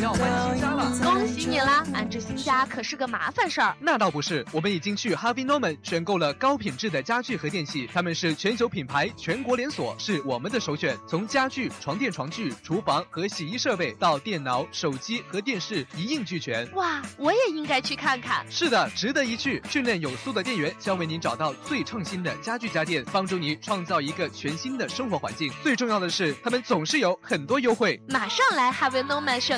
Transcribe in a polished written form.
要搬新家了。 恭喜你啦！安置新家可是个麻烦事儿。 那倒不是，我们已经去 Harvey Norman 选购了高品质的家具和电器，他们是全球品牌、全国连锁，是我们的首选。从家具、床垫、床具、厨房和洗衣设备到电脑、手机和电视一应俱全。 哇，我也应该去看看。 是的，值得一去。训练有素的店员将为您找到最创新的家具家电，帮助你创造一个全新的生活环境。最重要的是，他们总是有很多优惠。 马上来 Harvey Norman 选